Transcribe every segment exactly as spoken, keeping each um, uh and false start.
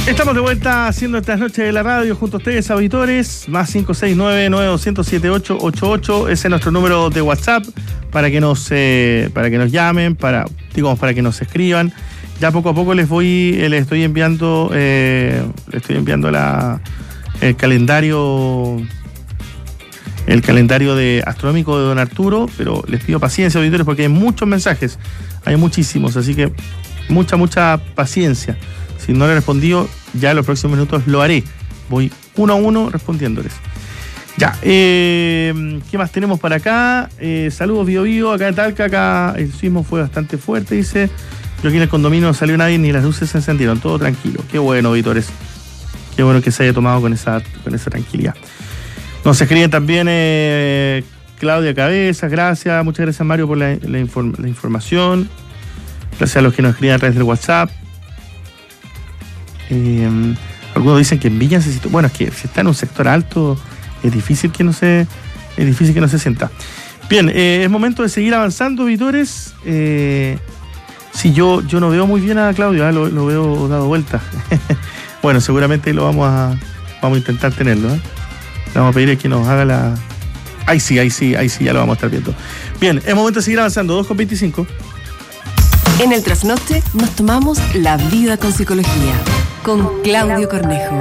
Estamos de vuelta haciendo estas noches de la radio junto a ustedes, auditores. Más cinco seis nueve, nueve dos cero, siete ocho ocho ocho. Ese es nuestro número de WhatsApp para que nos eh, para que nos llamen, para, digamos, para que nos escriban. Ya poco a poco les voy, les estoy enviando, eh, les estoy enviando la, el calendario, el calendario de astronómico de don Arturo, pero les pido paciencia, auditores, porque hay muchos mensajes, hay muchísimos, así que mucha, mucha paciencia. Si no le he respondido, ya en los próximos minutos lo haré. Voy uno a uno respondiéndoles. Ya, eh, ¿qué más tenemos para acá? Eh, saludos, Bio Bio, acá en Talca, acá el sismo fue bastante fuerte, dice. Yo aquí en el condominio no salió nadie, ni las luces se encendieron, todo tranquilo. Qué bueno, auditores. Qué bueno que se haya tomado con esa, con esa tranquilidad. Nos escriben también eh, Claudia Cabezas, gracias. Muchas gracias, Mario, por la, la, inform, la información. Gracias a los que nos escriben a través del WhatsApp. Eh, algunos dicen que en Viña se sitúa. Bueno, es que si está en un sector alto, es difícil que no se, es difícil que no se sienta. Bien, eh, es momento de seguir avanzando, auditores. Eh, si yo, yo no veo muy bien a Claudio, ¿eh? lo, lo veo dado vuelta. Bueno, seguramente lo vamos a, vamos a intentar tenerlo. ¿eh? Le vamos a pedir que nos haga la. Ahí sí, ahí sí, ahí sí, ya lo vamos a estar viendo. Bien, es momento de seguir avanzando. dos con veinticinco. En el trasnoche nos tomamos la vida con psicología, con Claudio Cornejo.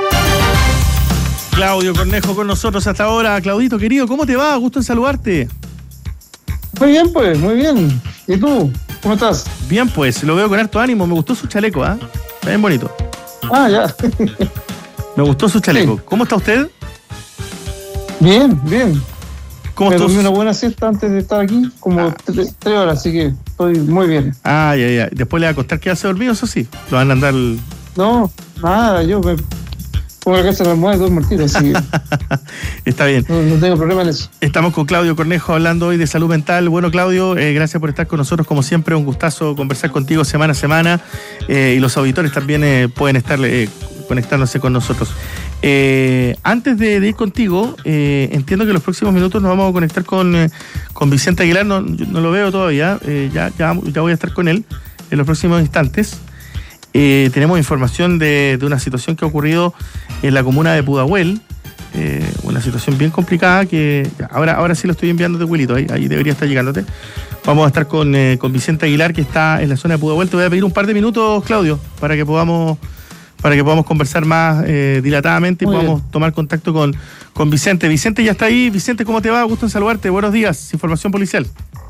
Claudio Cornejo con nosotros hasta ahora. Claudito, querido, ¿cómo te va? Gusto en saludarte. Muy bien, pues, muy bien. ¿Y tú? ¿Cómo estás? Bien, pues, lo veo con harto ánimo. Me gustó su chaleco, ¿ah? ¿eh? Está bien bonito. Ah, ya. Me gustó su chaleco. Sí. ¿Cómo está usted? Bien, bien. ¿Cómo Me estás? dormí una buena siesta antes de estar aquí, como Ah. tres, tres horas, así que estoy muy bien. Ah, ya, ya. Después le va a costar quedarse dormido, eso sí. Lo van a andar... No, nada, yo me pongo la casa en la almohada y duermo al tiro, así que Está bien. no, no tengo problema en eso. Estamos con Claudio Cornejo hablando hoy de salud mental. Bueno, Claudio, eh, gracias por estar con nosotros. Como siempre, un gustazo conversar contigo semana a semana. Eh, y los auditores también eh, pueden estar eh, conectándose con nosotros. Eh, antes de, de ir contigo, eh, entiendo que en los próximos minutos nos vamos a conectar con, eh, con Vicente Aguilar. No, yo no lo veo todavía. Eh, ya, ya, ya voy a estar con él en los próximos instantes. Eh, tenemos información de, de una situación que ha ocurrido en la comuna de Pudahuel. Eh, una situación bien complicada que ya, ahora, ahora sí lo estoy enviando de Wilito, ahí, ahí debería estar llegándote. Vamos a estar con, eh, con Vicente Aguilar, que está en la zona de Pudahuel. Te voy a pedir un par de minutos, Claudio, para que podamos para que podamos conversar más eh, dilatadamente y Muy podamos bien. tomar contacto con, con Vicente. Vicente ya está ahí. Vicente, ¿cómo te va? Gusto en saludarte. Buenos días. Información policial.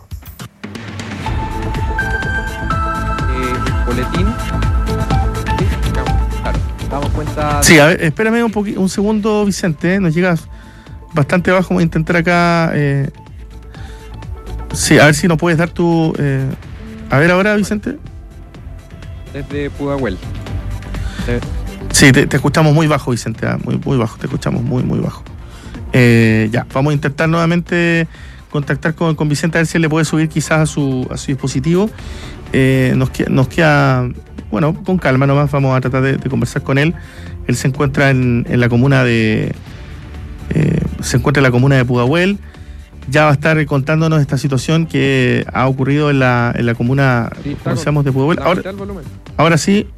Eh, el boletín. Sí, claro, damos cuenta. Sí, a ver, espérame un, poqu- un segundo, Vicente. ¿eh? Nos llegas bastante bajo. Voy a intentar acá. Eh... Sí, a ver si nos puedes dar tu. Eh... A ver ahora, Vicente. Desde Pudahuel. Eh, Sí, te, te escuchamos muy bajo, Vicente. ¿eh? Muy, muy bajo, te escuchamos muy, muy bajo. Eh, ya, vamos a intentar nuevamente contactar con, con Vicente a ver si él le puede subir quizás a su, a su dispositivo. Eh, nos, queda, nos queda, bueno, con calma nomás, vamos a tratar de, de conversar con él. Él se encuentra en, en la comuna de eh, se encuentra en la comuna de Pudahuel. Ya va a estar contándonos esta situación que ha ocurrido en la, en la comuna, Sí, está como con- decíamos, de Pudahuel. la Ahora, mitad del volumen. ahora sí.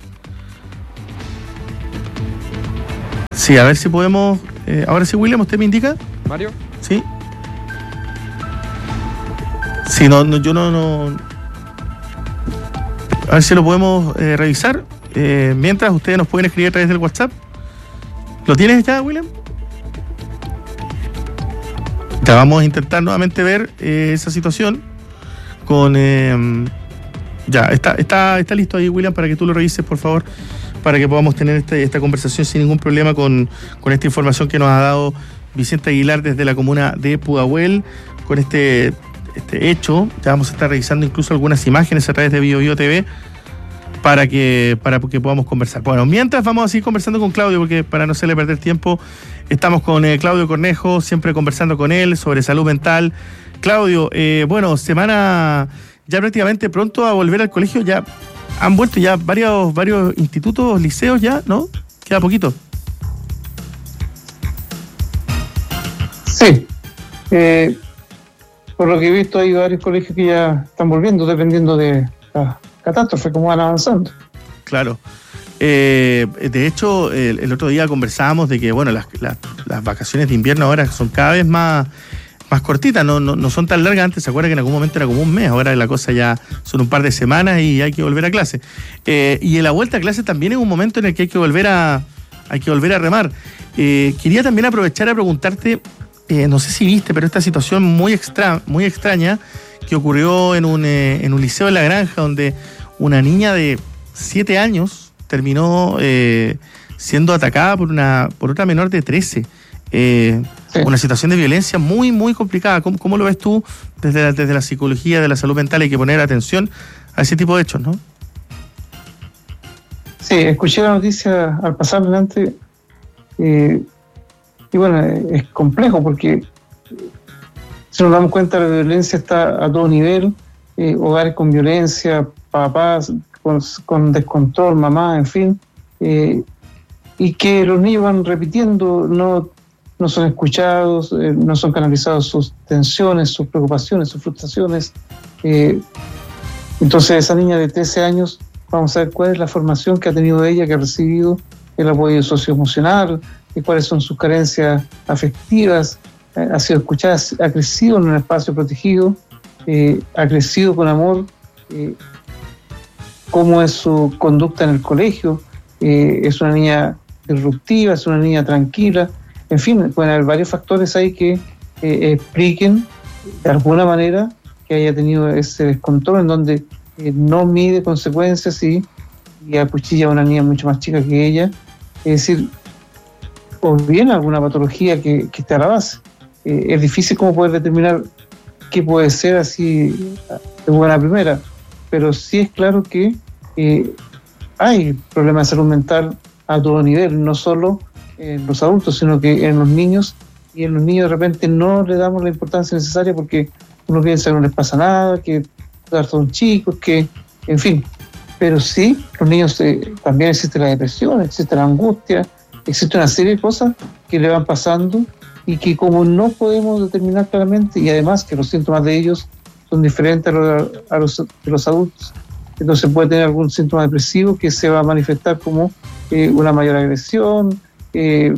Sí, a ver si podemos. Eh, ahora sí, William, ¿usted me indica? Mario, Sí. Sí, no, no yo no, no. A ver si lo podemos eh, revisar. Eh, mientras ustedes nos pueden escribir a través del WhatsApp. ¿Lo tienes ya, William? Ya vamos a intentar nuevamente ver eh, esa situación con. Eh, ya, está, está, está listo ahí, William, para que tú lo revises, por favor, para que podamos tener este, esta conversación sin ningún problema con, con esta información que nos ha dado Vicente Aguilar desde la comuna de Pudahuel, con este, este hecho. Ya vamos a estar revisando incluso algunas imágenes a través de Bio Bio T V para que, para que podamos conversar. Bueno, mientras vamos a seguir conversando con Claudio, porque para no hacerle perder tiempo, estamos con eh, Claudio Cornejo, siempre conversando con él sobre salud mental. Claudio, eh, bueno, semana ya prácticamente pronto a volver al colegio. Ya han vuelto ya varios, varios institutos, liceos ya, ¿no? Queda poquito. Sí. Eh, por lo que he visto, hay varios colegios que ya están volviendo, dependiendo de la catástrofe, cómo van avanzando. Claro. Eh, de hecho, el, el otro día conversábamos de que, bueno, las, las, las vacaciones de invierno ahora son cada vez más, más cortitas, no, no, no son tan largas. Antes, ¿se acuerda que en algún momento era como un mes? Ahora la cosa ya son un par de semanas y hay que volver a clase. Eh, y en la vuelta a clase también es un momento en el que hay que volver a, hay que volver a remar. Eh, quería también aprovechar a preguntarte, eh, no sé si viste, pero esta situación muy, extra, muy extraña que ocurrió en un, eh, en un liceo en La Granja, donde una niña de siete años terminó eh, siendo atacada por una por otra menor de trece. Eh, sí. Una situación de violencia muy, muy complicada. ¿Cómo, cómo lo ves tú desde la, desde la psicología de la salud mental? Hay que poner atención a ese tipo de hechos, ¿no? Sí, escuché la noticia al pasar delante eh, y bueno, es complejo porque si nos damos cuenta la violencia está a todo nivel, eh, hogares con violencia, papás Con, con descontrol, mamá, en fin, eh, y que los niños van repitiendo, no, no son escuchados, eh, no son canalizados sus tensiones, sus preocupaciones, sus frustraciones. Eh, entonces esa niña de trece años, vamos a ver cuál es la formación que ha tenido ella, que ha recibido el apoyo socioemocional, y cuáles son sus carencias afectivas, eh, ha sido escuchada, ha crecido en un espacio protegido, eh, ha crecido con amor, eh, cómo es su conducta en el colegio, eh, es una niña disruptiva, es una niña tranquila, en fin, pueden haber varios factores ahí que eh, expliquen de alguna manera que haya tenido ese descontrol en donde eh, no mide consecuencias y, y acuchilla a una niña mucho más chica que ella, es decir, o bien alguna patología que, que esté a la base. Eh, es difícil como poder determinar qué puede ser así de buena primera, pero sí es claro que eh, hay problemas de salud mental a todo nivel, no solo en los adultos, sino que en los niños, y en los niños de repente no le damos la importancia necesaria porque uno piensa que no les pasa nada, que son chicos, que, en fin, pero sí, los niños eh, también existe la depresión, existe la angustia, existe una serie de cosas que le van pasando y que como no podemos determinar claramente, y además que los síntomas de ellos son diferentes a los, a los, de los adultos. Entonces puede tener algún síntoma depresivo que se va a manifestar como eh, una mayor agresión, eh,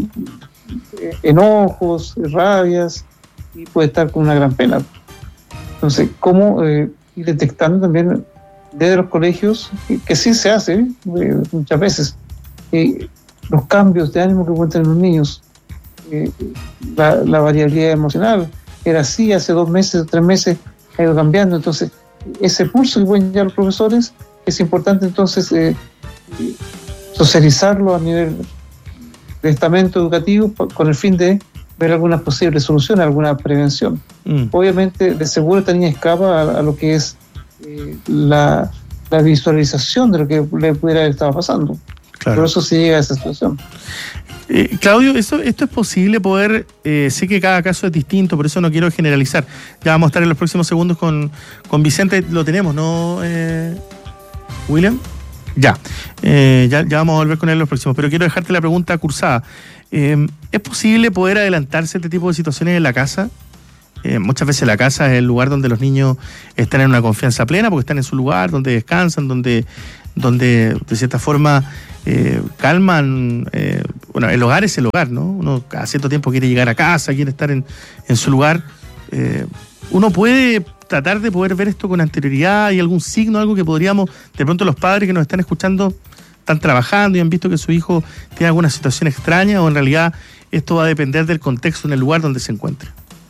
enojos, rabias, y puede estar con una gran pena. Entonces, ¿cómo eh, ir detectando también desde los colegios, que, que sí se hace eh, muchas veces, eh, los cambios de ánimo que encuentran los niños, eh, la, la variabilidad emocional? Era así hace dos meses, tres meses, ha ido cambiando. Entonces ese pulso que pueden llevar los profesores es importante entonces eh, socializarlo a nivel de estamento educativo con el fin de ver algunas posibles soluciones, alguna prevención. Mm. Obviamente de seguro esta niña escapa a, a lo que es eh, la, la visualización de lo que le pudiera haber estado pasando. Claro. Por eso se llega a esa situación. Eh, Claudio, ¿esto, ¿esto es posible poder? Eh, sé que cada caso es distinto, por eso no quiero generalizar. Ya vamos a estar en los próximos segundos con, con Vicente, lo tenemos, ¿no, eh, William? Ya. Eh, ya, ya vamos a volver con él en los próximos, pero quiero dejarte la pregunta cursada. Eh, ¿Es posible poder adelantarse a este tipo de situaciones en la casa? Eh, muchas veces la casa es el lugar donde los niños están en una confianza plena, porque están en su lugar, donde descansan, donde, donde de cierta forma eh, calman. Eh, bueno, el hogar es el hogar, ¿no? Uno cada cierto tiempo quiere llegar a casa, quiere estar en, en su lugar. Eh, uno puede tratar de poder ver esto con anterioridad. ¿Hay algún signo, algo que podríamos, de pronto los padres que nos están escuchando están trabajando y han visto que su hijo tiene alguna situación extraña, o en realidad esto va a depender del contexto en el lugar donde se encuentre?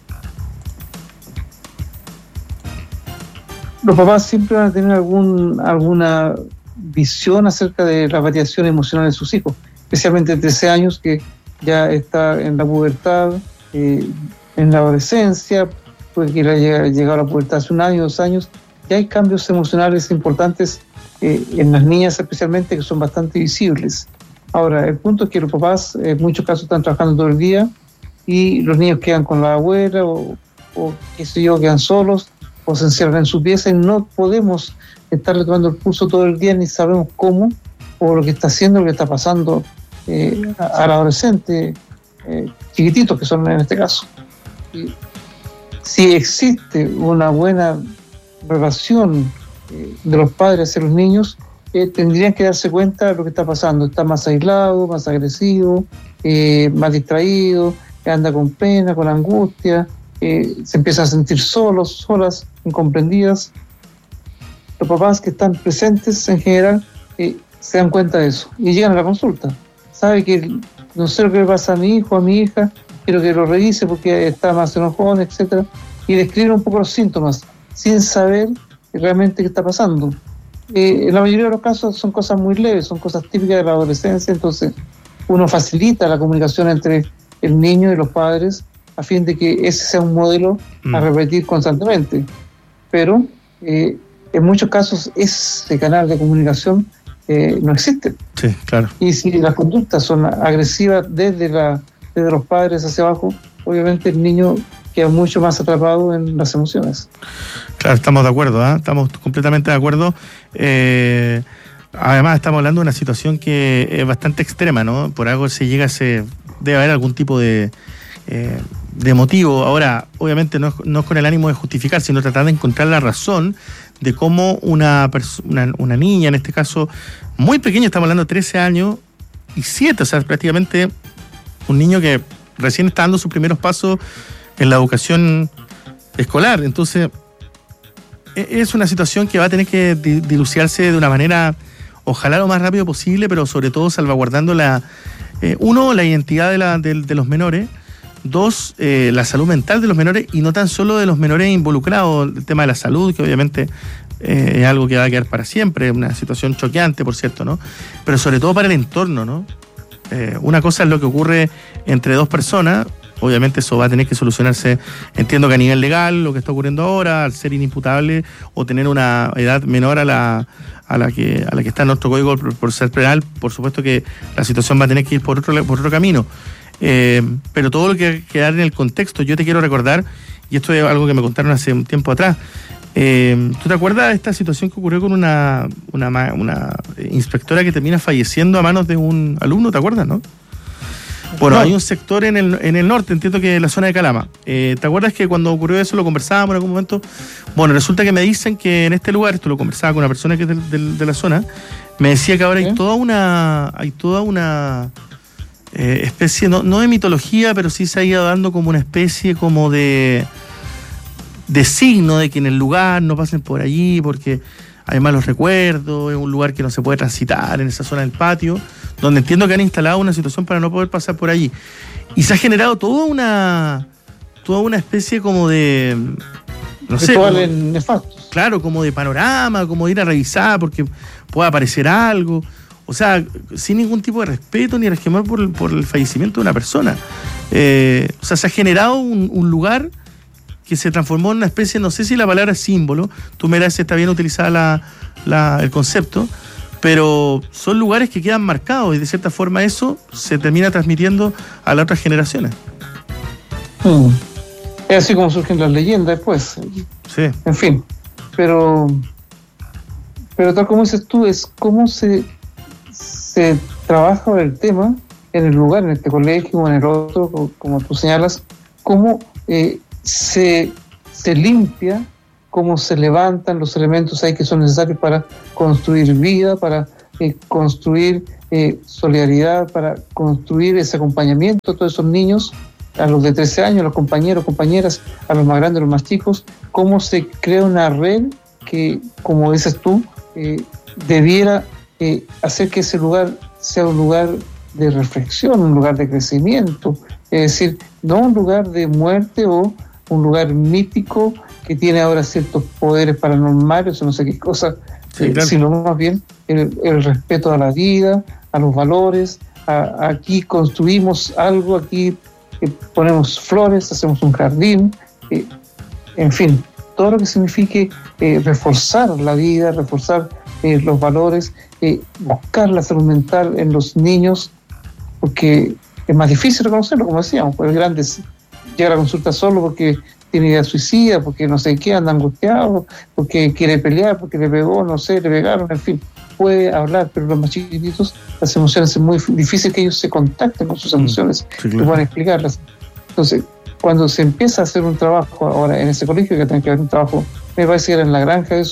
Los papás siempre van a tener algún, alguna visión acerca de la variación emocional de sus hijos, especialmente de trece años, que ya está en la pubertad, eh, en la adolescencia, puede que haya llegado a la pubertad hace un año, dos años. Ya hay cambios emocionales importantes eh, en las niñas especialmente, que son bastante visibles. Ahora, el punto es que los papás en muchos casos están trabajando todo el día y los niños quedan con la abuela o, o qué sé yo, quedan solos o se encierran en su pieza, y no podemos estarle tomando el pulso todo el día, ni sabemos cómo o lo que está haciendo, lo que está pasando eh, al adolescente, eh, chiquititos que son en este caso. Y si existe una buena relación eh, de los padres hacia los niños, eh, tendrían que darse cuenta de lo que está pasando. Está más aislado, más agresivo, eh, más distraído, anda con pena, con angustia, eh, se empieza a sentir solos, solas, incomprendidas. Los papás que están presentes en general eh, se dan cuenta de eso y llegan a la consulta. Sabe que no sé lo que le pasa a mi hijo, a mi hija, quiero que lo revise porque está más enojón, etcétera, y describen un poco los síntomas sin saber realmente qué está pasando. Eh, en la mayoría de los casos son cosas muy leves, son cosas típicas de la adolescencia, entonces uno facilita la comunicación entre el niño y los padres a fin de que ese sea un modelo mm. a repetir constantemente. Pero eh, en muchos casos ese canal de comunicación eh, no existe. Sí, claro. Y si las conductas son agresivas desde, la, desde los padres hacia abajo, obviamente el niño queda mucho más atrapado en las emociones. Claro, estamos de acuerdo, ¿eh? Estamos completamente de acuerdo. Eh, además, estamos hablando de una situación que es bastante extrema, ¿no? Por algo se llega a ese... Debe haber algún tipo de, eh, de motivo. Ahora, obviamente no, no es con el ánimo de justificar, sino tratar de encontrar la razón de cómo una, perso- una, una niña, en este caso muy pequeña, estamos hablando de trece años y siete, o sea, prácticamente un niño que recién está dando sus primeros pasos en la educación escolar. Entonces, es una situación que va a tener que dilucidarse de una manera, ojalá lo más rápido posible, pero sobre todo salvaguardando la, eh, uno, la identidad de, la, de, de los menores, dos, eh, la salud mental de los menores y no tan solo de los menores involucrados, el tema de la salud, que obviamente eh, es algo que va a quedar para siempre, una situación choqueante, por cierto, ¿no? Pero sobre todo para el entorno, ¿no? Eh, una cosa es lo que ocurre entre dos personas. Obviamente eso va a tener que solucionarse, entiendo que a nivel legal, lo que está ocurriendo ahora, al ser inimputable o tener una edad menor a la a la que a la que está en nuestro código por, por ser penal, por supuesto que la situación va a tener que ir por otro por otro camino. Eh, pero todo lo que quedar en el contexto, yo te quiero recordar, y esto es algo que me contaron hace un tiempo atrás, eh, ¿tú te acuerdas de esta situación que ocurrió con una, una, una inspectora que termina falleciendo a manos de un alumno? ¿Te acuerdas, no? Bueno, no. Hay un sector en el, en el norte, entiendo que en la zona de Calama. Eh, ¿Te acuerdas que cuando ocurrió eso lo conversábamos en algún momento? Bueno, resulta que me dicen que en este lugar, esto lo conversaba con una persona que es del, del, de la zona, me decía que ahora ¿Sí? hay toda una hay toda una eh, especie, no, no de mitología, pero sí se ha ido dando como una especie como de, de signo de que en el lugar no pasen por allí porque hay malos recuerdos, es un lugar que no se puede transitar en esa zona del patio, donde entiendo que han instalado una situación para no poder pasar por allí. Y se ha generado toda una toda una especie como de... no sé, como, nefastos. Claro, como de panorama, como de ir a revisar porque pueda aparecer algo. O sea, sin ningún tipo de respeto ni resquemor por, por el fallecimiento de una persona. Eh, o sea, se ha generado un, un lugar que se transformó en una especie, no sé si la palabra es símbolo, tú me dirás si está bien utilizada la, la, el concepto, pero son lugares que quedan marcados y de cierta forma eso se termina transmitiendo a las otras generaciones. Hmm. Es así como surgen las leyendas después. Sí. En fin, pero pero tal como dices tú, es cómo se, se trabaja el tema en el lugar, en este colegio o en el otro, como tú señalas, cómo eh, se, se limpia, cómo se levantan los elementos ahí que son necesarios para construir vida, para eh, construir eh, solidaridad, para construir ese acompañamiento a todos esos niños, a los de trece años, a los compañeros, compañeras, a los más grandes, a los más chicos, cómo se crea una red que, como dices tú, eh, debiera eh, hacer que ese lugar sea un lugar de reflexión, un lugar de crecimiento, es decir, no un lugar de muerte o un lugar mítico que tiene ahora ciertos poderes paranormales o no sé qué cosa, sí, eh, claro. Sino más bien el, el respeto a la vida, a los valores, a, aquí construimos algo, aquí eh, ponemos flores, hacemos un jardín, eh, en fin, todo lo que signifique eh, reforzar la vida, reforzar eh, los valores, eh, buscar la salud mental en los niños, porque es más difícil reconocerlo, como decíamos, pues el grande llega a la consulta solo porque tiene idea suicida, porque no sé qué, anda angustiado, porque quiere pelear, porque le pegó, no sé, le pegaron, en fin, puede hablar, pero los más chiquititos, las emociones es muy difícil que ellos se contacten con sus emociones, sí, claro. Y puedan explicarlas. Entonces, cuando se empieza a hacer un trabajo ahora en ese colegio, que tiene que haber un trabajo, me parece que era en la granja eso,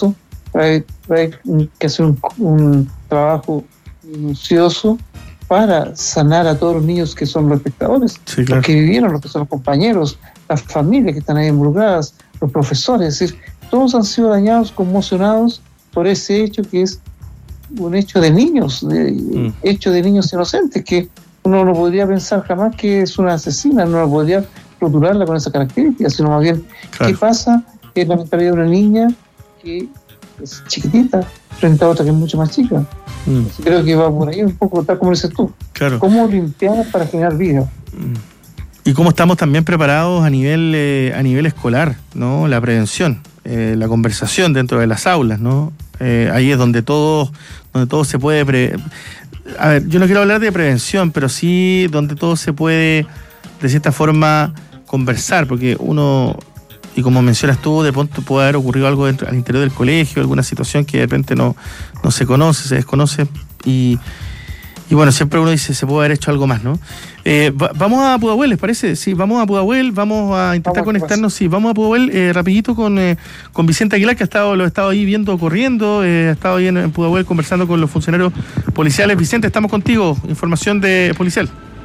hay, hay que hacer un, un trabajo minucioso para sanar a todos los niños que son los espectadores, sí, claro. los que vivieron, los que son los compañeros, las familias que están ahí involucradas, los profesores, es decir, todos han sido dañados, conmocionados por ese hecho que es un hecho de niños, de, mm. hecho de niños inocentes, que uno no podría pensar jamás que es una asesina, no lo podría rotularla con esa característica, sino más bien, claro. ¿qué pasa? Que es la mentalidad de una niña que es chiquitita frente a otra que es mucho más chica. Mm. Creo que va por ahí un poco, tal como dices tú. Claro. ¿Cómo limpiar para generar vida? Mm. Y cómo estamos también preparados a nivel eh, a nivel escolar, ¿no? La prevención, eh, la conversación dentro de las aulas, ¿no? Eh, ahí es donde todo, donde todo se puede... Pre... A ver, yo no quiero hablar de prevención, pero sí donde todo se puede, de cierta forma, conversar, porque uno, y como mencionas tú, de pronto puede haber ocurrido algo dentro, al interior del colegio, alguna situación que de repente no, no se conoce, se desconoce, y... Y bueno, siempre uno dice, se puede haber hecho algo más, ¿no? Eh, va, vamos a Pudahuel, ¿les parece? Sí, vamos a Pudahuel, vamos a intentar vamos, conectarnos, sí, vamos a Pudahuel eh, rapidito con, eh, con Vicente Aguilar, que ha estado, lo ha estado ahí viendo corriendo, eh, ha estado ahí en, en Pudahuel conversando con los funcionarios policiales. Vicente, estamos contigo, información de policial.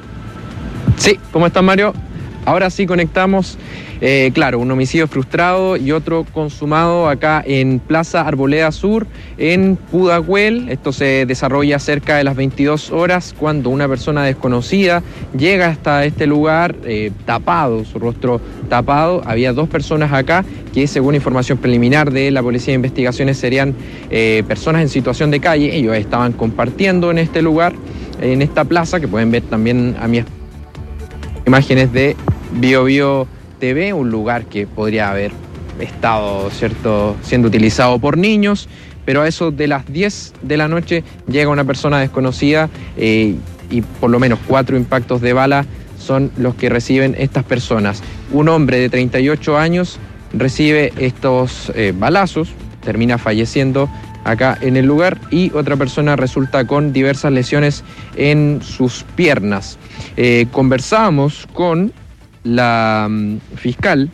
Sí, ¿cómo estás, Mario? Ahora sí conectamos, eh, claro, un homicidio frustrado y otro consumado acá en Plaza Arboleda Sur, en Pudahuel. Esto se desarrolla cerca de las veintidós horas, cuando una persona desconocida llega hasta este lugar eh, tapado, su rostro tapado. Había dos personas acá que, según información preliminar de la Policía de Investigaciones, serían eh, personas en situación de calle. Ellos estaban compartiendo en este lugar, en esta plaza, que pueden ver también a mi imágenes de Bio Bio T V, un lugar que podría haber estado, ¿cierto?, siendo utilizado por niños, pero a eso de las diez de la noche llega una persona desconocida eh, y por lo menos cuatro impactos de bala son los que reciben estas personas. Un hombre de treinta y ocho años recibe estos eh, balazos, termina falleciendo acá en el lugar, y otra persona resulta con diversas lesiones en sus piernas. Eh, conversamos con la um, fiscal,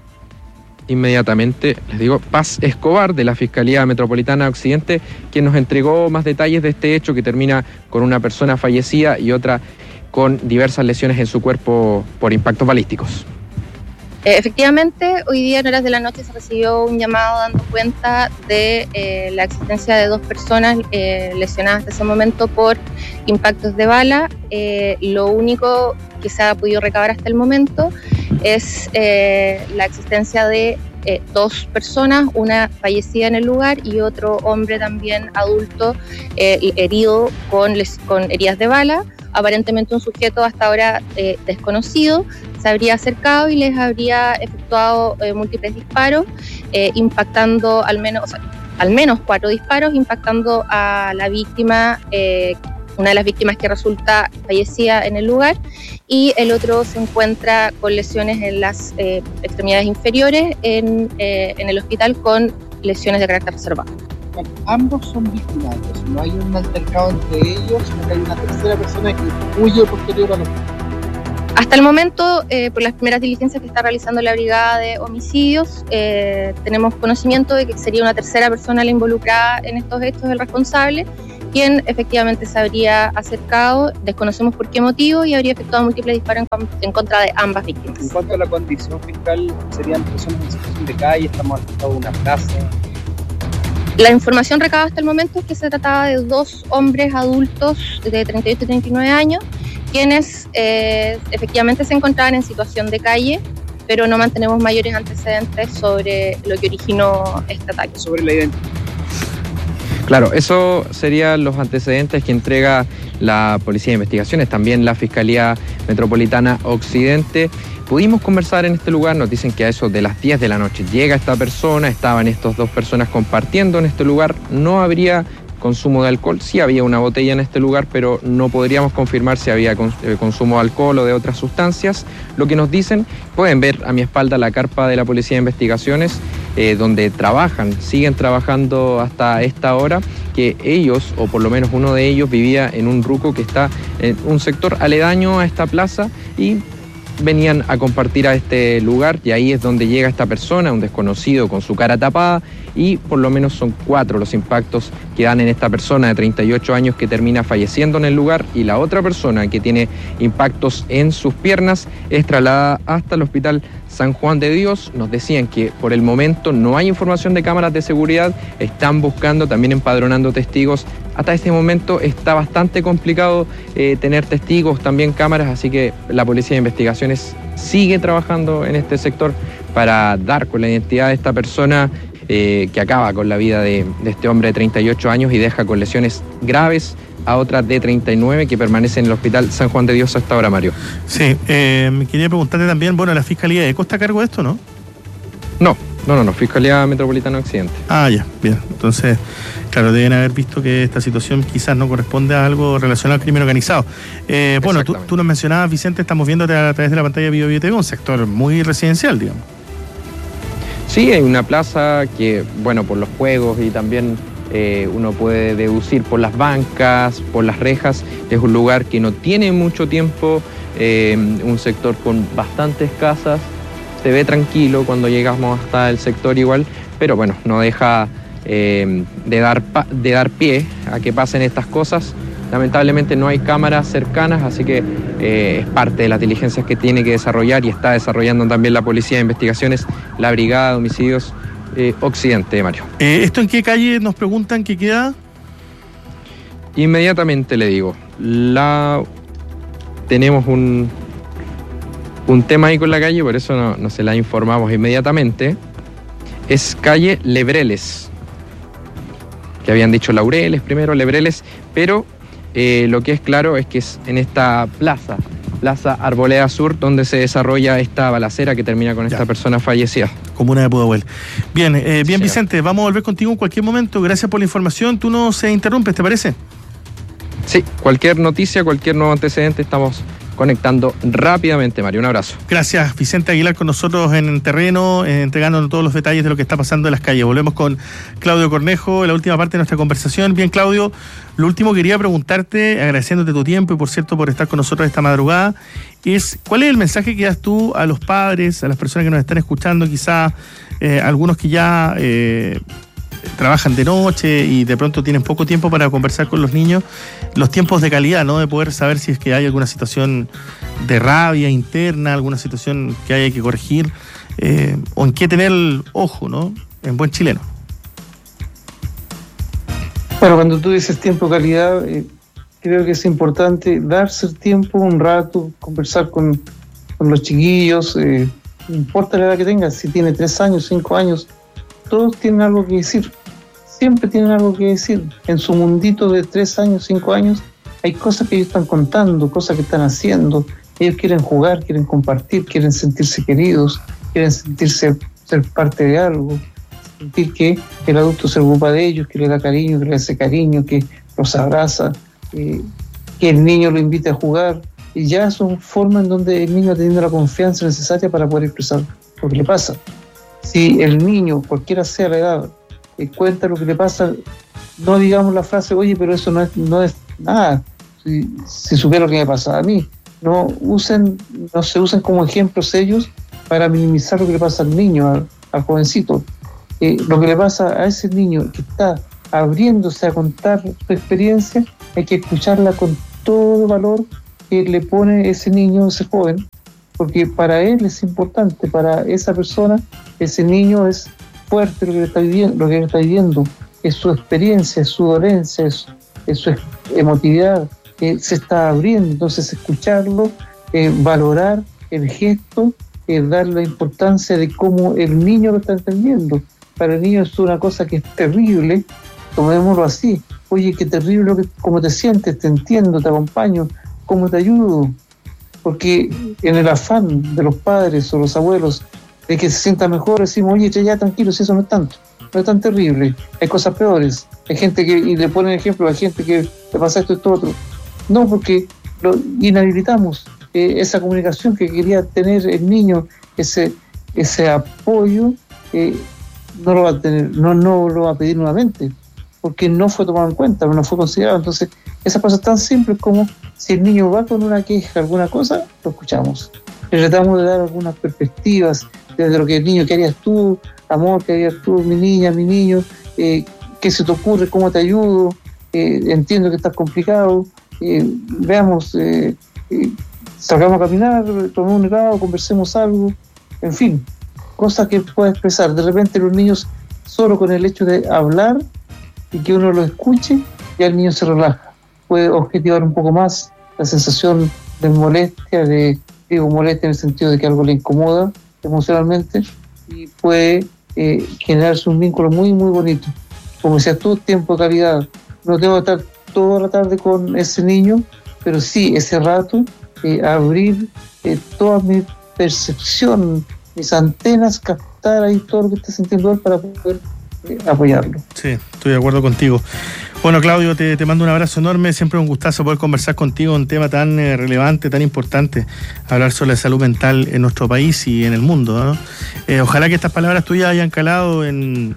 inmediatamente, les digo, Paz Escobar, de la Fiscalía Metropolitana Occidente, quien nos entregó más detalles de este hecho, que termina con una persona fallecida y otra con diversas lesiones en su cuerpo por impactos balísticos. Eh, efectivamente, hoy día en horas de la noche se recibió un llamado dando cuenta de eh, la existencia de dos personas eh, lesionadas hasta ese momento por impactos de bala. Eh, lo único que se ha podido recabar hasta el momento es eh, la existencia de eh, dos personas, una fallecida en el lugar y otro hombre también adulto eh, herido con, les, con heridas de bala. Aparentemente un sujeto hasta ahora eh, desconocido se habría acercado y les habría efectuado eh, múltiples disparos, eh, impactando al menos, o sea, al menos cuatro disparos, impactando a la víctima, eh, una de las víctimas que resulta fallecida en el lugar, y el otro se encuentra con lesiones en las eh, extremidades inferiores en, eh, en el hospital con lesiones de carácter reservado. Ambos son víctimas, entonces no hay un altercado entre ellos, sino que hay una tercera persona que huye posterior a los... Hasta el momento, eh, por las primeras diligencias que está realizando la Brigada de Homicidios, eh, tenemos conocimiento de que sería una tercera persona la involucrada en estos hechos, el responsable, quien efectivamente se habría acercado, desconocemos por qué motivo, y habría efectuado múltiples disparos en, en contra de ambas víctimas. En cuanto a la condición fiscal, serían personas en situación de calle, estamos al de una plaza. La información recabada hasta el momento es que se trataba de dos hombres adultos de treinta y ocho y treinta y nueve años, quienes eh, efectivamente se encontraban en situación de calle, pero no mantenemos mayores antecedentes sobre lo que originó este ataque. Sobre la identidad. Claro, eso serían los antecedentes que entrega la Policía de Investigaciones, también la Fiscalía Metropolitana Occidente. Pudimos conversar en este lugar, nos dicen que a eso de las diez de la noche llega esta persona, estaban estas dos personas compartiendo en este lugar, no habría consumo de alcohol, sí había una botella en este lugar, pero no podríamos confirmar si había consumo de alcohol o de otras sustancias. Lo que nos dicen, pueden ver a mi espalda la carpa de la Policía de Investigaciones, eh, donde trabajan, siguen trabajando hasta esta hora, que ellos, o por lo menos uno de ellos, vivía en un ruco que está en un sector aledaño a esta plaza, y venían a compartir a este lugar y ahí es donde llega esta persona, un desconocido con su cara tapada, y por lo menos son cuatro los impactos que dan en esta persona de treinta y ocho años que termina falleciendo en el lugar, y la otra persona que tiene impactos en sus piernas es trasladada hasta el hospital San Juan de Dios. Nos decían que por el momento no hay información de cámaras de seguridad, están buscando, también empadronando testigos. Hasta este momento está bastante complicado eh, tener testigos, también cámaras, así que la Policía de Investigaciones sigue trabajando en este sector para dar con la identidad de esta persona eh, que acaba con la vida de, de este hombre de treinta y ocho años y deja con lesiones graves a otra de treinta y nueve que permanece en el hospital San Juan de Dios hasta ahora, Mario. Sí, eh, me quería preguntarte también, bueno, ¿la Fiscalía de ECO está a cargo de esto, no? No, no, no, no, Fiscalía Metropolitana Occidente. Ah, ya, bien. Entonces, claro, deben haber visto que esta situación quizás no corresponde a algo relacionado al crimen organizado. Eh, bueno, tú, tú nos mencionabas, Vicente, estamos viéndote a través de la pantalla de Bio Bio T V, un sector muy residencial, digamos. Sí, hay una plaza que, bueno, por los juegos y también eh, uno puede deducir por las bancas, por las rejas, es un lugar que no tiene mucho tiempo, eh, un sector con bastantes casas, se ve tranquilo cuando llegamos hasta el sector igual, pero bueno, no deja eh, de, dar pa- de dar pie a que pasen estas cosas. Lamentablemente no hay cámaras cercanas, así que eh, es parte de las diligencias que tiene que desarrollar y está desarrollando también la Policía de Investigaciones, la Brigada de Homicidios eh, Occidente, Mario. Eh, ¿Esto en qué calle nos preguntan que queda? Inmediatamente le digo, la tenemos un, un tema ahí con la calle, por eso no, no se la informamos inmediatamente. Es calle Lebreles, que habían dicho Laureles primero, Lebreles, pero eh, lo que es claro es que es en esta plaza, Plaza Arboleda Sur, donde se desarrolla esta balacera que termina con ya. esta persona fallecida. Comuna de Pudahuel. Bien, eh, bien sí, Vicente, vamos a volver contigo en cualquier momento. Gracias por la información. Tú no se interrumpes, ¿te parece? Sí, cualquier noticia, cualquier nuevo antecedente, estamos conectando rápidamente, Mario. Un abrazo. Gracias, Vicente Aguilar, con nosotros en terreno, eh, entregándonos todos los detalles de lo que está pasando en las calles. Volvemos con Claudio Cornejo, en la última parte de nuestra conversación. Bien, Claudio, lo último quería preguntarte, agradeciéndote tu tiempo y, por cierto, por estar con nosotros esta madrugada, es ¿cuál es el mensaje que das tú a los padres, a las personas que nos están escuchando, quizás eh, algunos que ya eh, trabajan de noche y de pronto tienen poco tiempo para conversar con los niños, los tiempos de calidad, ¿no? De poder saber si es que hay alguna situación de rabia interna, alguna situación que haya que corregir, eh, o en qué tener el ojo, ¿no? En buen chileno. Bueno, cuando tú dices tiempo de calidad, eh, creo que es importante darse el tiempo, un rato, conversar con, con los chiquillos, eh, no importa la edad que tengan, si tiene tres años, cinco años, todos tienen algo que decir, siempre tienen algo que decir. En su mundito de tres años, cinco años, hay cosas que ellos están contando, cosas que están haciendo. Ellos quieren jugar, quieren compartir, quieren sentirse queridos, quieren sentirse ser parte de algo, sentir que el adulto se ocupa de ellos, que le da cariño, que le hace cariño, que los abraza, eh, que el niño lo invite a jugar. Y ya son formas en donde el niño ha tenido la confianza necesaria para poder expresar lo que le pasa. Si el niño, cualquiera sea la edad, eh, cuenta lo que le pasa, no digamos la frase, oye, pero eso no es, no es nada, si, si supiera lo que me pasa a mí. No usen, no se usen como ejemplos ellos para minimizar lo que le pasa al niño, al, al jovencito. Eh, lo que le pasa a ese niño que está abriéndose a contar su experiencia, hay que escucharla con todo valor que le pone ese niño, ese joven, porque para él es importante, para esa persona, ese niño es fuerte lo que está viviendo, lo que está viviendo, es su experiencia, es su dolencia, es, es su emotividad, eh, se está abriendo. Entonces escucharlo, eh, valorar el gesto, eh, dar la importancia de cómo el niño lo está entendiendo. Para el niño es una cosa que es terrible, tomémoslo así, oye, qué terrible lo que, cómo te sientes, te entiendo, te acompaño, cómo te ayudo. Porque en el afán de los padres o los abuelos de que se sienta mejor, decimos, oye, ya tranquilo, si eso no es tanto, no es tan terrible, hay cosas peores, hay gente que, y le ponen ejemplo a gente que le pasa esto, esto, otro. No, porque lo inhabilitamos, eh, esa comunicación que quería tener el niño, ese, ese apoyo, eh, no lo va a tener, no, no lo va a pedir nuevamente, porque no fue tomado en cuenta, no fue considerado. Entonces, esas cosas tan simples como si el niño va con una queja, alguna cosa, lo escuchamos. le tratamos de dar algunas perspectivas desde lo que el niño, ¿qué harías tú? Amor, ¿qué harías tú? Mi niña, mi niño, eh, ¿qué se te ocurre? ¿Cómo te ayudo? Eh, entiendo que estás complicado, eh, veamos, eh, eh, salgamos a caminar, tomemos un helado, conversemos algo, en fin, cosas que pueda expresar. De repente los niños, solo con el hecho de hablar y que uno lo escuche, ya el niño se relaja, puede objetivar un poco más la sensación de molestia, de, digo molestia en el sentido de que algo le incomoda emocionalmente, y puede eh, generarse un vínculo muy muy bonito. Como decías tú, tiempo de calidad. No tengo que estar toda la tarde con ese niño, pero sí ese rato eh, abrir eh, toda mi percepción, mis antenas, captar ahí todo lo que está sintiendo él para poder eh, apoyarlo. Sí, estoy de acuerdo contigo. Bueno, Claudio, te, te mando un abrazo enorme. Siempre un gustazo poder conversar contigo en un tema tan eh, relevante, tan importante, hablar sobre la salud mental en nuestro país y en el mundo, ¿no? Eh, ojalá que estas palabras tuyas hayan calado en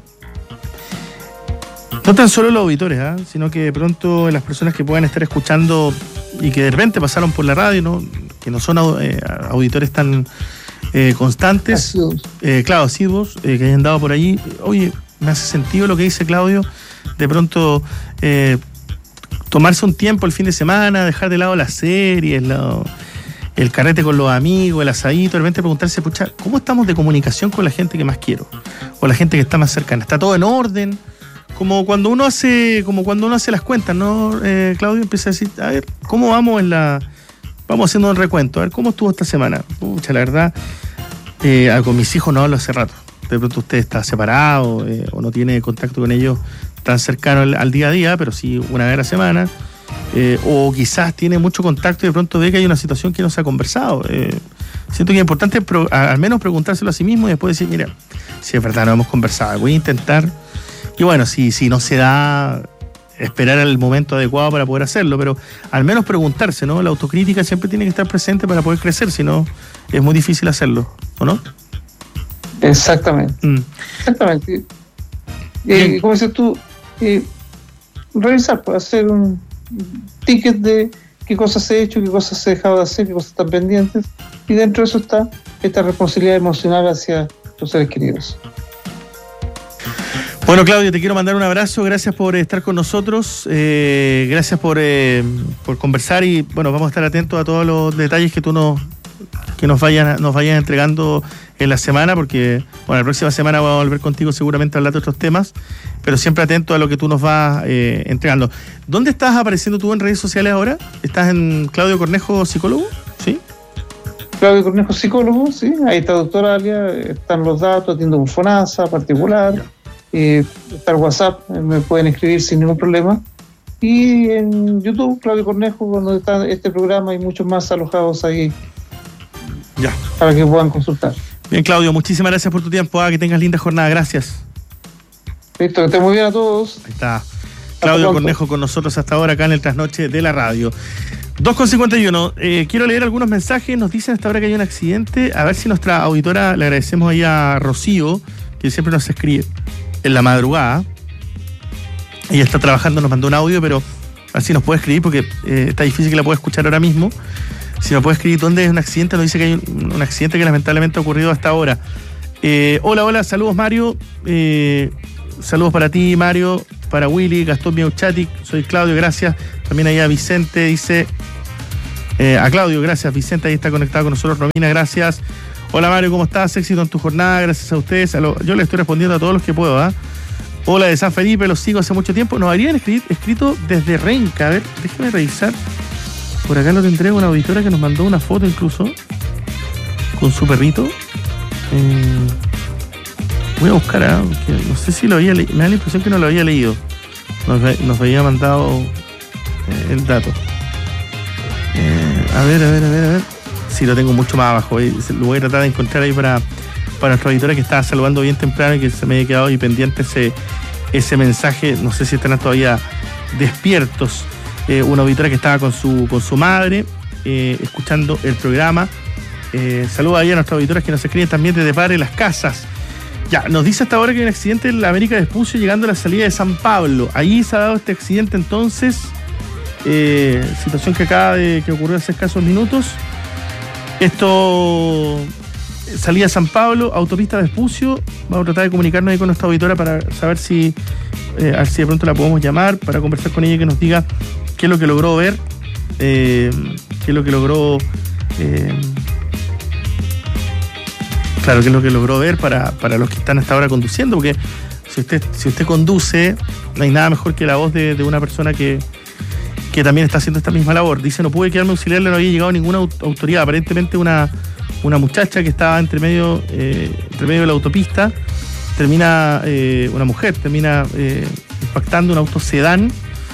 no tan solo los auditores, ¿eh? sino que de pronto las personas que puedan estar escuchando y que de repente pasaron por la radio, ¿no? Que no son eh, auditores tan eh, constantes, Asiduos. Eh, claro, asiduos, eh, que hayan dado por allí. Oye, me hace sentido lo que dice Claudio, de pronto eh, tomarse un tiempo el fin de semana, dejar de lado las series, lo, el carrete con los amigos, el asadito, de repente preguntarse, pucha, ¿cómo estamos de comunicación con la gente que más quiero? O la gente que está más cercana. ¿Está todo en orden? Como cuando uno hace, como cuando uno hace las cuentas, ¿no, eh, Claudio? Empieza a decir, a ver, ¿cómo vamos en la. Vamos haciendo un recuento, a ver, ¿cómo estuvo esta semana? Pucha, la verdad, eh, con mis hijos no hablo hace rato. De pronto usted está separado eh, o no tiene contacto con ellos tan cercano al, al día a día, pero sí una vez a la semana. Eh, o quizás tiene mucho contacto y de pronto ve que hay una situación que no se ha conversado. Eh, siento que es importante pro, a, al menos preguntárselo a sí mismo y después decir, mira, si es verdad no hemos conversado, voy a intentar. Y bueno, si, si no se da, esperar el momento adecuado para poder hacerlo, pero al menos preguntarse, ¿no? La autocrítica siempre tiene que estar presente para poder crecer, si no es muy difícil hacerlo, ¿o no? Exactamente. Mm. Exactamente. Eh, como dices tú, eh, revisar, hacer un ticket de qué cosas he hecho, qué cosas he dejado de hacer, qué cosas están pendientes, y dentro de eso está esta responsabilidad emocional hacia los seres queridos. Bueno, Claudio, te quiero mandar un abrazo, gracias por estar con nosotros, eh, gracias por, eh, por conversar y bueno, vamos a estar atentos a todos los detalles que tú nos, que nos vayan, nos vayan entregando en la semana, porque bueno, la próxima semana vamos a volver contigo seguramente a hablar de otros temas, pero siempre atento a lo que tú nos vas eh, entregando. ¿Dónde estás apareciendo tú en redes sociales ahora? ¿Estás en Claudio Cornejo, psicólogo? ¿Sí? Claudio Cornejo, psicólogo, sí, ahí está doctora Alia, están los datos, atiendo un FONASA particular. Eh, está el WhatsApp, eh, me pueden escribir sin ningún problema. Y en YouTube, Claudio Cornejo, donde está este programa y muchos más alojados ahí. Ya. Para que puedan consultar. Bien, Claudio, muchísimas gracias por tu tiempo. Ah, que tengas linda jornada. Gracias. Listo, que estén muy bien a todos. Ahí está. Claudio Cornejo con nosotros hasta ahora acá en el Trasnoche de la radio. dos con cincuenta y uno. Eh, quiero leer algunos mensajes. Nos dicen hasta ahora que hay un accidente. A ver si nuestra auditora, le agradecemos ahí a Rocío, que siempre nos escribe en la madrugada. Ella está trabajando, nos mandó un audio, pero a ver si nos puede escribir porque eh, está difícil que la pueda escuchar ahora mismo. Si nos puede escribir dónde es un accidente, nos dice que hay un, un accidente que lamentablemente ha ocurrido hasta ahora. Eh, hola, hola, saludos Mario. Eh, saludos para ti, Mario, para Willy, Gastón Miauchatic, soy Claudio, gracias. También ahí a Vicente, dice eh, a Claudio, gracias. Vicente ahí está conectado con nosotros. Romina, gracias. Hola Mario, ¿cómo estás? Éxito en tu jornada, gracias a ustedes. A lo, yo le estoy respondiendo a todos los que puedo. ¿eh? Hola de San Felipe, los sigo hace mucho tiempo. Nos habrían escrito, escrito desde Renca. A ver, déjame revisar. Por acá lo tendré una auditora que nos mandó una foto incluso con su perrito. Eh, voy a buscar, ¿eh? Porque no sé si lo había leído. Me da la impresión que no lo había leído. Nos, nos había mandado eh, el dato. Eh, a ver, a ver, a ver, a ver. Sí, lo tengo mucho más abajo. Eh. Lo voy a tratar de encontrar ahí para, para nuestra auditora que estaba saludando bien temprano y que se me había quedado ahí pendiente ese, ese mensaje. No sé si estarán todavía despiertos. Eh, una auditora que estaba con su, con su madre eh, escuchando el programa. Eh, saluda ahí a nuestras auditoras que nos escriben también desde Padre Las Casas. Ya, nos dice hasta ahora que hay un accidente en la América Vespucio llegando a la salida de San Pablo. Ahí se ha dado este accidente entonces. Eh, situación que acaba de que ocurrió hace escasos minutos. Esto, salida San Pablo, autopista Vespucio. Vamos a tratar de comunicarnos ahí con nuestra auditora para saber si, eh, a ver si de pronto la podemos llamar para conversar con ella y que nos diga qué es lo que logró ver, eh, qué es lo que logró, eh, claro, qué es lo que logró ver para, para los que están hasta ahora conduciendo, porque si usted, si usted conduce, no hay nada mejor que la voz de, de una persona que, que también está haciendo esta misma labor. Dice, no pude quedarme auxiliar, no había llegado ninguna autoridad. Aparentemente una, una muchacha que estaba entre medio, eh, entre medio de la autopista, termina, eh, una mujer, termina eh, impactando un auto sedán.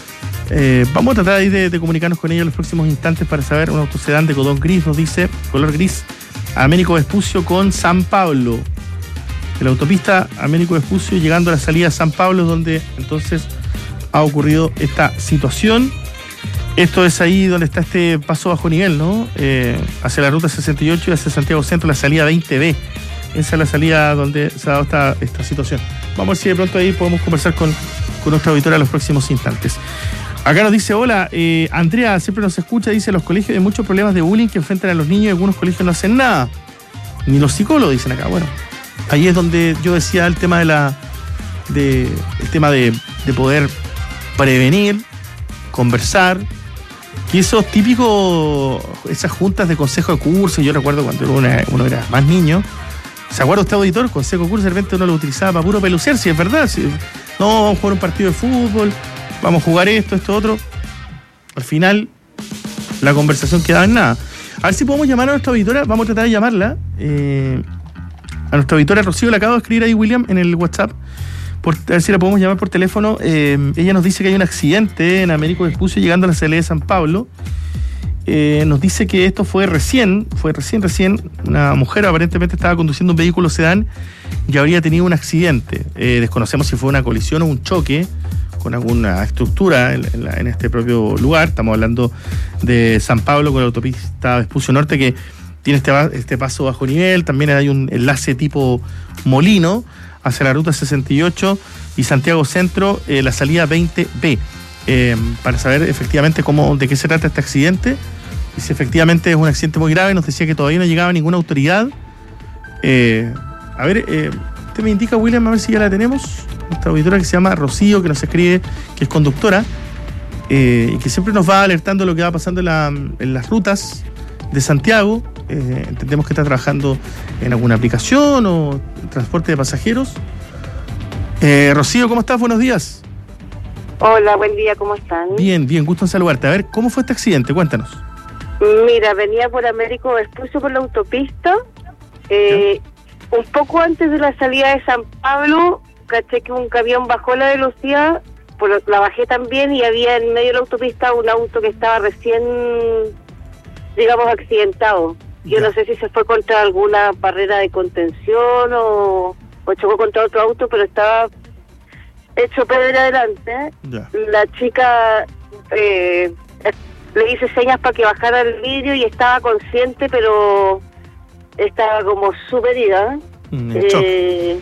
Eh, vamos a tratar ahí de, de comunicarnos con ella en los próximos instantes para saber, un auto sedán de color gris, nos dice, color gris, Américo Vespucio con San Pablo. De la autopista Américo Vespucio llegando a la salida de San Pablo, donde entonces ha ocurrido esta situación. Esto es ahí donde está este paso bajo nivel, ¿no? Eh, hacia la ruta sesenta y ocho y hacia Santiago Centro, la salida veinte B. Esa es la salida donde se ha dado esta, esta situación. Vamos a ver si de pronto ahí podemos conversar con, con nuestra auditora en los próximos instantes. Acá nos dice, hola, eh, Andrea siempre nos escucha, dice, los colegios hay muchos problemas de bullying que enfrentan a los niños y algunos colegios no hacen nada. Ni los psicólogos dicen acá. Bueno, ahí es donde yo decía el tema de la de el tema de, de poder prevenir, conversar, que esos típicos, esas juntas de consejo de curso, yo recuerdo cuando uno era, uno era más niño, ¿se acuerda usted, auditor? Consejo de curso, de repente uno lo utilizaba para puro pelucear, si es verdad, si, no, vamos a jugar un partido de fútbol, vamos a jugar esto, esto, otro. Al final, la conversación quedaba en nada. A ver si podemos llamar a nuestra auditora, vamos a tratar de llamarla, eh, a nuestra auditora Rocío, le acabo de escribir ahí, William, en el WhatsApp, por, a ver si la podemos llamar por teléfono. Eh, ella nos dice que hay un accidente en Américo Vespucio llegando a la salida de San Pablo. Eh, nos dice que esto fue recién, fue recién, recién, una mujer aparentemente estaba conduciendo un vehículo sedán y habría tenido un accidente. Eh, desconocemos si fue una colisión o un choque con alguna estructura en, en, la, en este propio lugar. Estamos hablando de San Pablo con la autopista Vespucio Norte, que tiene este, este paso bajo nivel. También hay un enlace tipo molino hacia la ruta sesenta y ocho y Santiago Centro, eh, la salida veinte B, eh, para saber efectivamente cómo, de qué se trata este accidente y si efectivamente es un accidente muy grave. Nos decía que todavía no llegaba ninguna autoridad. Eh, a ver, eh, usted me indica, William, a ver si ya la tenemos. Nuestra auditora que se llama Rocío, que nos escribe, que es conductora, eh, y que siempre nos va alertando lo que va pasando en, la, en las rutas de Santiago. Eh, entendemos que está trabajando en alguna aplicación o transporte de pasajeros. Eh, Rocío, ¿cómo estás? Buenos días. Hola, buen día, ¿cómo están? Bien, bien, gusto en saludarte. A ver, ¿cómo fue este accidente? Cuéntanos. Mira, venía por Américo Vespucio por la autopista. Eh, un poco antes de la salida de San Pablo, caché que un camión bajó la velocidad, por, la bajé también y había en medio de la autopista un auto que estaba recién, digamos, accidentado. Yo ya. No sé si se fue contra alguna barrera de contención o, o chocó contra otro auto, pero estaba hecho pedra adelante. Ya. La chica eh, le hice señas para que bajara el vidrio y estaba consciente, pero estaba como súper herida. Mm, eh,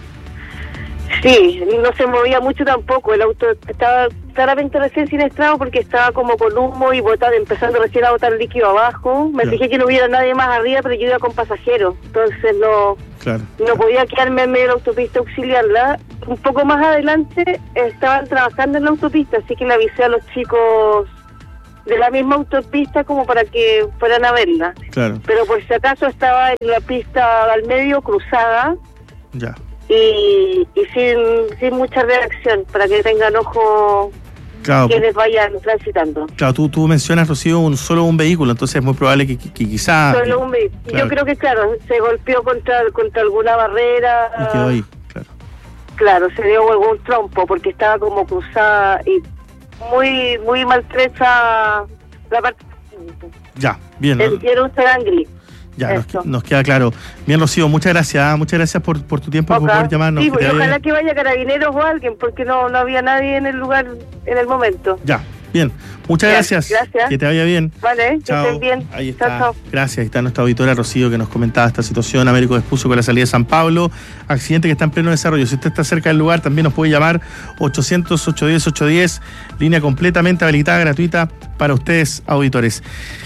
sí, no se movía mucho tampoco. El auto estaba claramente recién siniestrado porque estaba como con humo y botando, empezando recién a botar líquido abajo. Me ya. fijé que no hubiera nadie más arriba, pero yo iba con pasajeros, entonces no claro. no podía quedarme en medio de la autopista a auxiliarla. Un poco más adelante estaban trabajando en la autopista, así que le avisé a los chicos de la misma autopista como para que fueran a verla. Claro. Pero por si acaso estaba en la pista al medio, cruzada. Ya. Y, y sin, sin mucha reacción, para que tengan ojo claro, quienes vayan transitando. Claro, tú, tú mencionas, Rocío, un, solo un vehículo, entonces es muy probable que, que, que quizá... Solo un vehículo. Claro. Yo creo que, claro, se golpeó contra, contra alguna barrera. Y quedó ahí, claro. Claro, se dio algún trompo, porque estaba como cruzada y muy muy maltrecha la parte. Ya, bien. El, era un sedán gris. Ya, nos, nos queda claro. Bien, Rocío, muchas gracias, muchas gracias por, por tu tiempo y por poder llamarnos. Sí, pues, ojalá que vaya Carabineros o alguien, porque no, no había nadie en el lugar en el momento. Ya, bien. Muchas gracias. Gracias. Que te vaya bien. Vale, chao. Que estén bien. Ahí está. Chao, chao. Gracias. Ahí está nuestra auditora Rocío que nos comentaba esta situación. Américo Vespucio con la salida de San Pablo. Accidente que está en pleno desarrollo. Si usted está cerca del lugar, también nos puede llamar ochocientos, ochocientos diez, ochocientos diez. Línea completamente habilitada, gratuita para ustedes, auditores.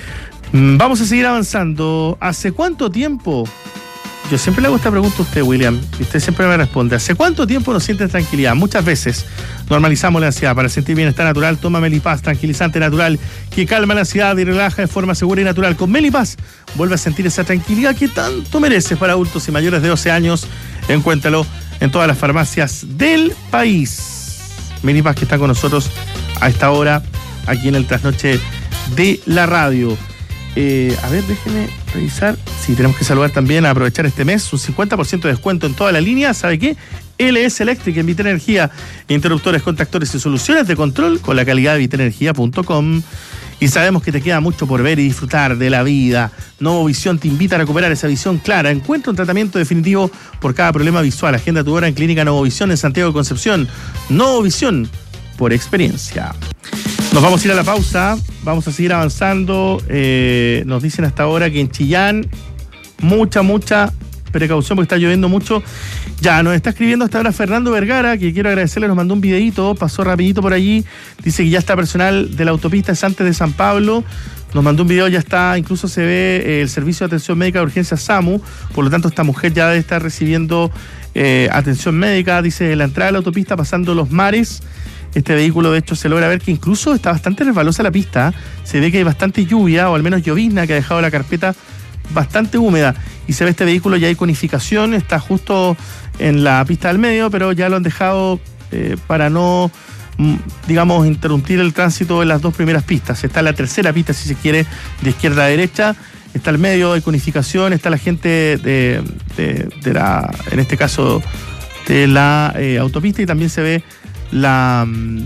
Vamos a seguir avanzando. ¿Hace cuánto tiempo? Yo siempre le hago esta pregunta a usted, William, y usted siempre me responde. ¿Hace cuánto tiempo nos sientes tranquilidad? Muchas veces normalizamos la ansiedad. Para sentir bienestar natural, toma Melipaz, tranquilizante natural que calma la ansiedad y relaja de forma segura y natural. Con Melipaz, vuelve a sentir esa tranquilidad que tanto mereces. Para adultos y mayores de doce años. Encuéntralo en todas las farmacias del país. Melipaz, que está con nosotros a esta hora, aquí en el Trasnoche de la Radio. Eh, a ver, déjenme revisar. Sí, tenemos que saludar también, a aprovechar este mes, un cincuenta por ciento de descuento en toda la línea. ¿Sabe qué? L S Electric en Vitenergía. Interruptores, contactores y soluciones de control con la calidad de vitenergía punto com. Y sabemos que te queda mucho por ver y disfrutar de la vida. Novovisión te invita a recuperar esa visión clara. Encuentra un tratamiento definitivo por cada problema visual. Agenda tu hora en Clínica Novovisión en Santiago de Concepción. Novovisión por experiencia. Nos vamos a ir a la pausa, vamos a seguir avanzando. Eh, nos dicen hasta ahora que en Chillán, mucha, mucha precaución porque está lloviendo mucho. Ya, nos está escribiendo hasta ahora Fernando Vergara, que quiero agradecerle, nos mandó un videíto, pasó rapidito por allí. Dice que ya está personal de la autopista Santos de San Pablo. Nos mandó un video, ya está, incluso se ve eh, el Servicio de Atención Médica de Urgencia SAMU. Por lo tanto, esta mujer ya debe estar recibiendo eh, atención médica. Dice, la entrada de la autopista pasando los mares. Este vehículo, de hecho, se logra ver que incluso está bastante resbalosa la pista. Se ve que hay bastante lluvia, o al menos llovizna, que ha dejado la carpeta bastante húmeda. Y se ve este vehículo, ya hay conificación, está justo en la pista del medio, pero ya lo han dejado eh, para no, digamos, interrumpir el tránsito en las dos primeras pistas. Está la tercera pista, si se quiere, de izquierda a derecha. Está el medio, hay conificación, está la gente de, de, de la, en este caso, de la eh, autopista, y también se ve La,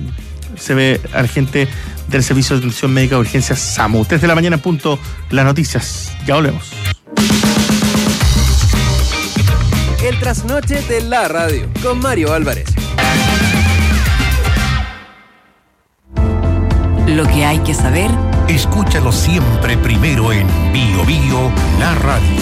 se ve a la gente del Servicio de Atención Médica de Urgencias SAMU. tres de la mañana en punto, las noticias. Ya volvemos. El trasnoche de la radio con Mario Álvarez. Lo que hay que saber. Escúchalo siempre primero en Bio Bio, la radio.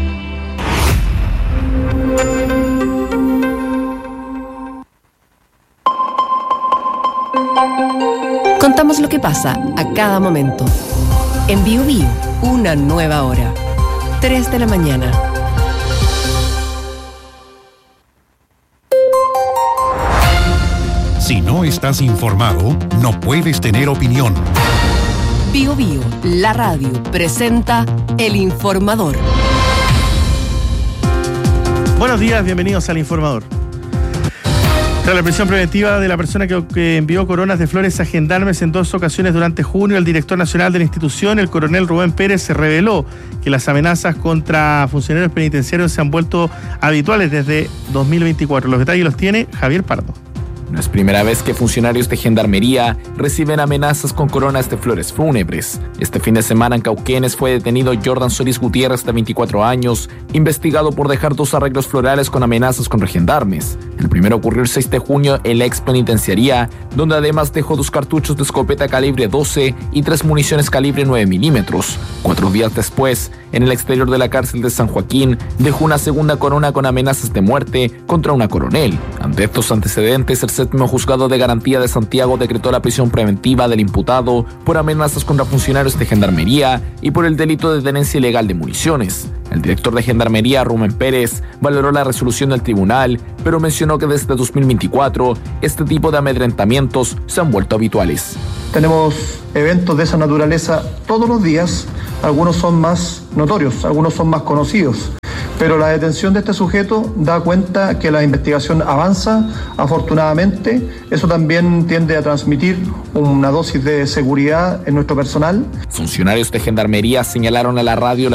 Contamos lo que pasa a cada momento. En Bio Bio, una nueva hora. tres de la mañana. Si no estás informado, no puedes tener opinión. Bio Bio, la radio, presenta El Informador. Buenos días, bienvenidos al Informador. Tras la prisión preventiva de la persona que, que envió coronas de flores a gendarmes en dos ocasiones durante junio, el director nacional de la institución, el coronel Rubén Pérez, se reveló que las amenazas contra funcionarios penitenciarios se han vuelto habituales desde dos mil veinticuatro. Los detalles los tiene Javier Pardo. No es primera vez que funcionarios de Gendarmería reciben amenazas con coronas de flores fúnebres. Este fin de semana en Cauquenes fue detenido Jordan Solís Gutiérrez, de veinticuatro años, investigado por dejar dos arreglos florales con amenazas contra gendarmes. El primero ocurrió el seis de junio en la ex penitenciaría, donde además dejó dos cartuchos de escopeta calibre doce y tres municiones calibre nueve milímetros. Cuatro días después, en el exterior de la cárcel de San Joaquín, dejó una segunda corona con amenazas de muerte contra una coronel. Ante estos antecedentes, el séptimo juzgado de garantía de Santiago decretó la prisión preventiva del imputado por amenazas contra funcionarios de Gendarmería y por el delito de tenencia ilegal de municiones. El director de Gendarmería, Rubén Pérez, valoró la resolución del tribunal, pero mencionó que desde dos mil veinticuatro este tipo de amedrentamientos se han vuelto habituales. Tenemos eventos de esa naturaleza todos los días, algunos son más notorios, algunos son más conocidos. Pero la detención de este sujeto da cuenta que la investigación avanza, afortunadamente. Eso también tiende a transmitir una dosis de seguridad en nuestro personal. Funcionarios de Gendarmería señalaron a la radio